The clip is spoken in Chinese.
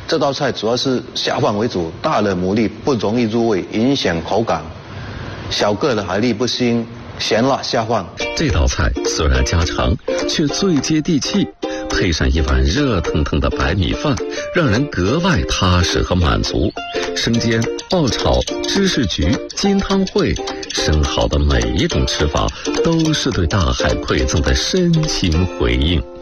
这道菜主要是下饭为主，大的牡蛎不容易入味，影响口感；小个的海蛎不腥，咸辣下饭。 这道菜虽然家常，却最接地气，配上一碗热腾腾的白米饭，让人格外踏实和满足。生煎、爆炒、芝士焗、金汤烩，生蚝的每一种吃法，都是对大海馈赠的深情回应。